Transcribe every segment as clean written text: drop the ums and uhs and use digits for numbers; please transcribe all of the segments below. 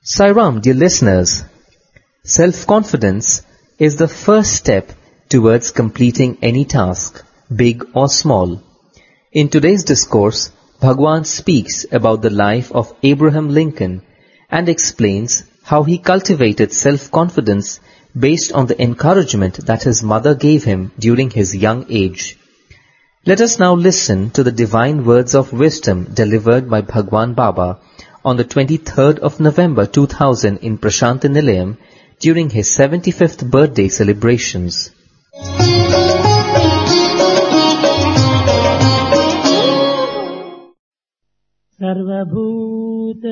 Sairam, dear listeners, self-confidence is the first step towards completing any task, big or small. In today's discourse, Bhagwan speaks about the life of Abraham Lincoln and explains how he cultivated self-confidence based on the encouragement that his mother gave him during his young age. Let us now listen to the divine words of wisdom delivered by Bhagwan Baba on the 23rd of November 2000 in Prashanti Nilayam during his 75th birthday celebrations. सर्वभूत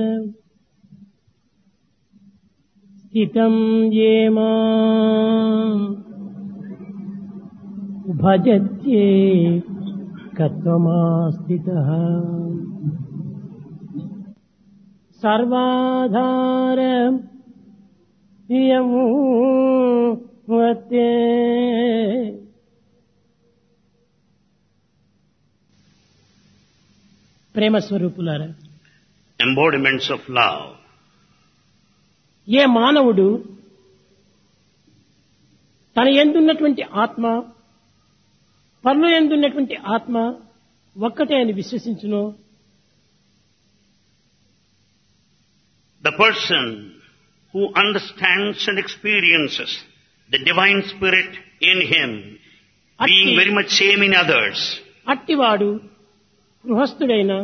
स्थितं येमा भजत्ये कत्वमास्थितः सर्वाधार यमुवते ప్రేమ స్వరూపులారా, embodiments of love. ఏ మానవుడు తన యందున్నటువంటి ఆత్మ పరలో యందున్నటువంటి ఆత్మ ఒక్కటే అని విశ్వసించునో, The person who understands and experiences the divine spirit in him, being very much same in others, అట్టివాడు గృహస్థుడైన,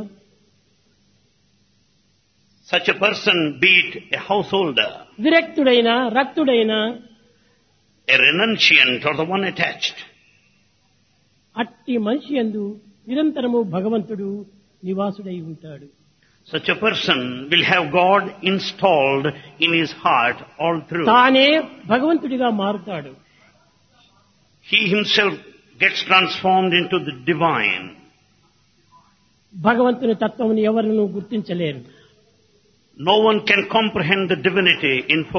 such a person, be it a householder, విరక్తుడైన, రక్తుడైన, a renunciant or the one attached, అట్టి మనిషి యందు నిరంతరము భగవంతుడు నివాసుడై ఉంటాడు. such a person will have God installed in his heart all through. తానే భగవంతుడిగా మారుతాడు. He himself gets transformed into the divine. భగవంతుని తత్వమును ఎవరునూ గుర్తించలేరు. No one can comprehend the divinity in